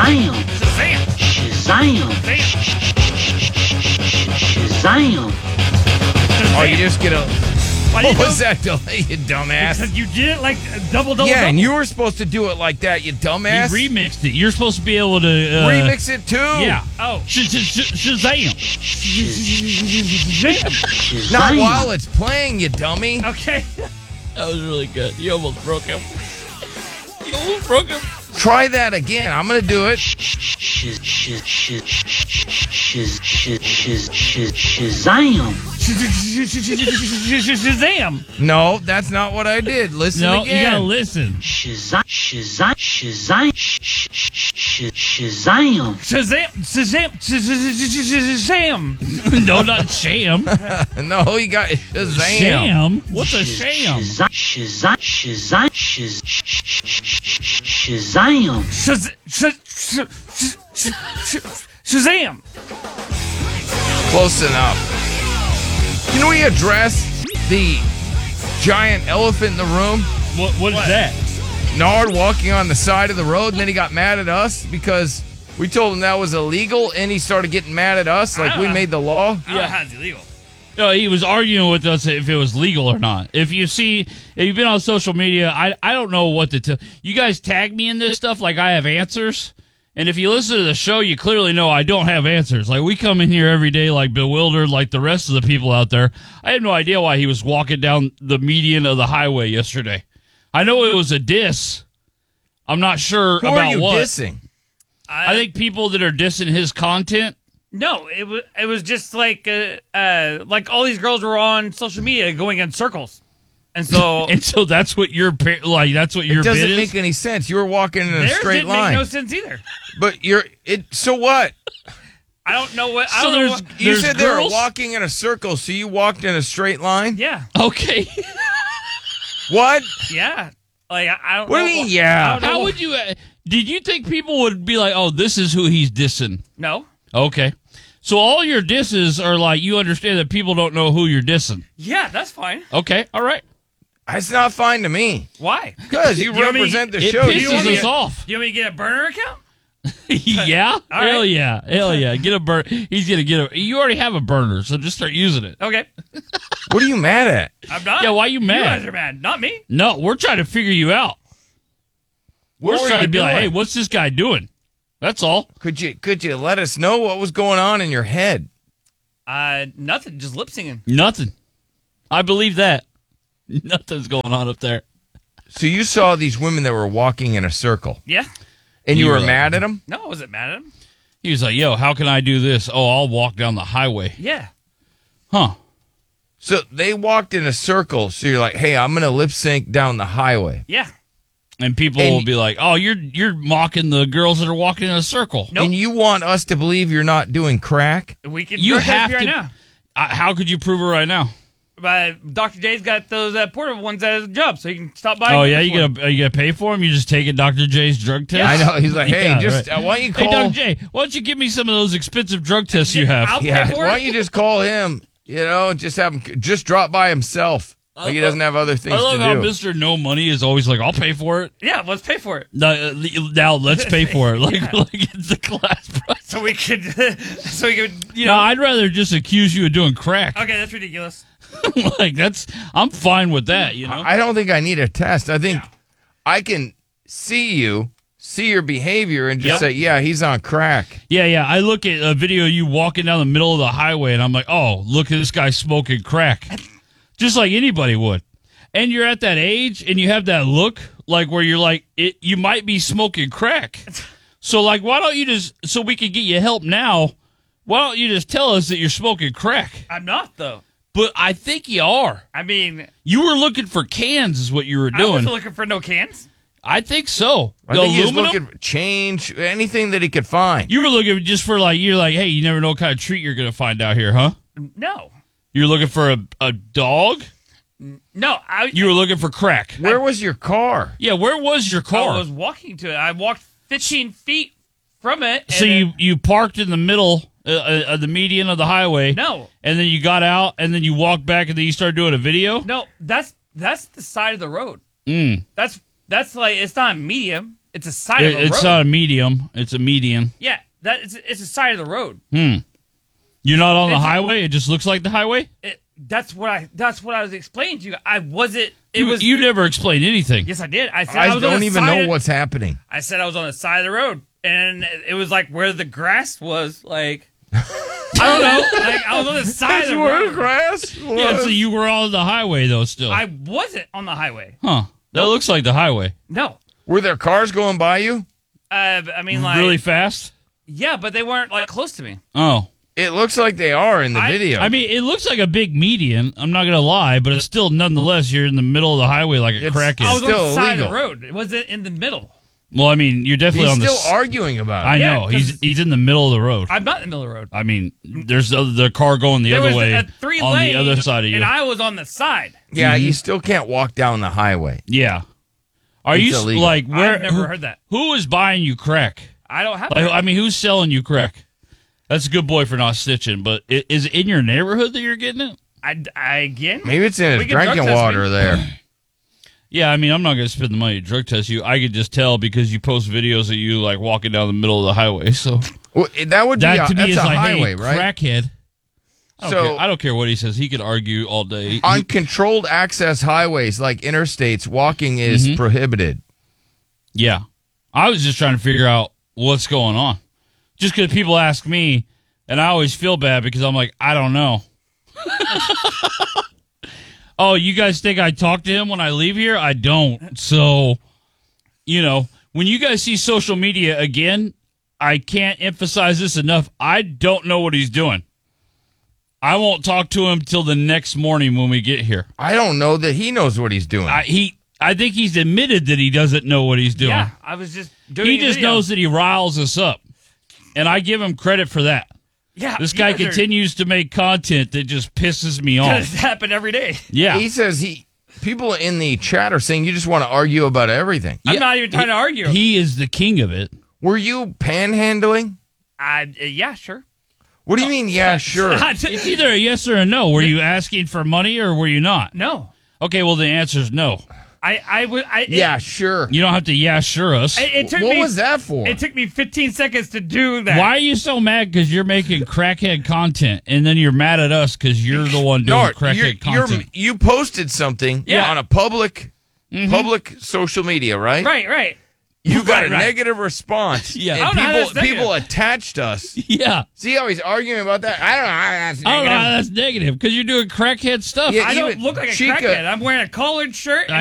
Shazam! Shazam! Shazam! Oh, you just get a... Why What did was that delay, you dumbass? Because you did it like double. Yeah, and you were supposed to do it like that, you dumbass. You remixed it. You're supposed to be able to... Remix it, too. Yeah. Oh. Shazam! Not while it's playing, you dummy. Okay. That was really good. You almost broke him. You almost broke him. Try that again. I'm going to do it. Shazam! Shazam! No, that's not what I did. Listen No, again. you gotta listen. Shazam! Shazam! Shazam! No, not sham. No, you got Shazam. Sham? What's a sham? Shazam! Shazam! Close enough. Can we address the giant elephant in the room? What is that? Nard walking on the side of the road, and then he got mad at us because we told him that was illegal, and he started getting mad at us like we made the law. Yeah, it's illegal. No, he was arguing with us if it was legal or not. If you've been on social media, I don't know what to tell. You guys tag me in this stuff like I have answers. And if you listen to the show, you clearly know I don't have answers. Like, we come in here every day like bewildered like the rest of the people out there. I had no idea why he was walking down the median of the highway yesterday. I know it was a diss. I'm not sure Who about are you what. dissing? I think people that are dissing his content. No, it was just like all these girls were on social media going in circles, and so And so that's what your that's what your It doesn't bid make is? any sense. You were walking in a theirs straight didn't line. make no sense either. But so what? I don't know what. I So don't know there's- what, You said they were girls? walking in a circle, so you walked in a straight line? yeah, Okay. What? yeah. Like I don't. What do know you mean, what- yeah? I don't know How what- would you? Did you think people would be like, "Oh, this is who he's dissing"? No. Okay, so all your disses are like you understand that people don't know who you're dissing. Yeah, that's fine. Okay, all right. That's not fine to me. Why? Because you want me- represent the It show. You pisses need us to- off. Do you want me to get a burner account? Yeah, right. hell yeah. Get a burner. He's gonna get a. You already have a burner, so just start using it. Okay. What are you mad at? I'm not. Yeah, why you You mad? guys are mad, not me. No, we're trying to figure you out. We're What were trying you to be like, doing? hey, what's this guy doing? That's all. Could you let us know what was going on in your head? Nothing. Just lip singing. Nothing. I believe that. Nothing's going on up there. So you saw these women that were walking in a circle, Yeah. and you You were were like- mad at them? No, I wasn't mad at him. He was like, yo, how can I do this? Oh, I'll walk down the highway. Yeah. Huh. So they walked in a circle, so you're like, hey, I'm going to lip sync down the highway. Yeah. And people And- will be like, oh, you're mocking the girls that are walking in a circle. Nope. And you want us to believe you're not doing crack? We can. You drug test have you to. right now. How could you prove it right now? Dr. J's got those portable ones at his job, so you can stop by. Oh, and yeah? get this one. Are you going to pay for them? You just take Dr. J's drug test? I know. He's like, hey, Yeah, just right. why don't you Hey, call? Dr. J, why don't you give me some of those expensive drug tests you have? I'll pay Yeah, for why it. don't you just call him? Just have him just drop by himself. Like he doesn't have other things I love to how do. Mr. No Money is always like, I'll pay for it. Yeah, let's pay for it. Now let's pay for it. Like it's the class price. So we could, you No, know. I'd rather just accuse you of doing crack. Okay, that's ridiculous. Like I'm fine with that, you know? I don't think I need a test. I think I can see your behavior, and just Yep. say, yeah, he's on crack. Yeah. I look at a video of you walking down the middle of the highway, and I'm like, oh, look at this guy smoking crack. Just like anybody would. And you're at that age, and you have that look, like where you're like, you might be smoking crack. So, like, why don't you just, so we can get you help now, why don't you just tell us that you're smoking crack? I'm not though. But I think you are. I mean, You were looking for cans, is what you were I doing. wasn't looking for no cans. I think so. I think he's looking for change, anything that he could find. You were looking just for you're like, hey, you never know what kind of treat you're going to find out here, huh? No, You're looking for a dog? no. You were looking for crack. Where was your car? Yeah, where was your car? I was walking to it. I walked 15 feet from it. So you parked in the middle of the median of the highway. No. And then you got out, and then you walked back, and then you started doing a video? No, that's the side of the road. Mm. That's like, it's not medium. It's a side of a road. It's not a medium. It's a median. Yeah, it's a side of the road. You're not on the highway. It just looks like the highway. That's what I was explaining to you. I wasn't. You never explained anything. Yes, I did. I said I was on don't the even side know of- what's happening. I said I was on the side of the road, and it was like where the grass was. Like I don't know. Like I was on the side of the where road. the grass was. Yeah, so you were on the highway though. Still, I wasn't on the highway. huh? That looks like the highway. No. Were there cars going by you? I mean, like Really fast. yeah, but they weren't like close to me. Oh. It looks like they are in the video. I mean, it looks like a big median. I'm not gonna lie, but it's still nonetheless you're in the middle of the highway like a It's- crackhead. I was on Still the side illegal. of the road. It wasn't in the middle. Well, I mean, you're definitely He's on the. still arguing about it. I Yeah, know 'cause- he's in the middle of the road. I'm not in the middle of the road. I mean, there's the car going the There other was way a 3 on lane, the other side of you. and I was on the side. Yeah, you still can't walk down the highway. Yeah. Are It's you illegal. like where? I've never heard that. Who is buying you crack? I don't have. Like, that. I mean, who's selling you crack? That's a good boy for not snitching. But is it in your neighborhood that you're getting it? I again. Maybe it's in We his can drug drinking test water me. there. Yeah, I mean, I'm not going to spend the money to drug test you. I could just tell because you post videos of you like walking down the middle of the highway. So Well, that would be that to me that's is a like, highway, hey, right? crackhead. So I don't care what he says. He could argue all day. on controlled access highways like interstates, walking is prohibited. Yeah. I was just trying to figure out what's going on. Just because people ask me, and I always feel bad because I'm like, I don't know. Oh, you guys think I talk to him when I leave here? I don't. So, when you guys see social media again, I can't emphasize this enough. I don't know what he's doing. I won't talk to him till the next morning when we get here. I don't know that he knows what he's doing. I think he's admitted that he doesn't know what he's doing. Yeah, I was just doing. He a just video. knows that he riles us up. And I give him credit for that. Yeah, This guy continues to make content that just pisses me off. This happen every day. Yeah. He says people in the chat are saying you just want to argue about everything. I'm not even trying to argue. He is the king of it. Were you panhandling? Yeah, sure. What do you mean? Yeah, sure. It's either a yes or a no. Were you asking for money or were you not? No, Okay, well, the answer is no. Yeah, sure. You don't have to yeah, sure us. It took What me, was that for? It took me 15 seconds to do that. Why are you so mad because you're making crackhead content and then you're mad at us because you're the one doing Nart, crackhead content? you posted something Yeah. on a public social media, right? Right. You got a Right. negative response. Yeah. And I don't know how that's people negative. attached us. Yeah. See how he's arguing about that? I don't know how that's I don't know negative. how that's negative because you're doing crackhead stuff. Yeah, I don't even look like a Chica- crackhead. I'm wearing a collared shirt.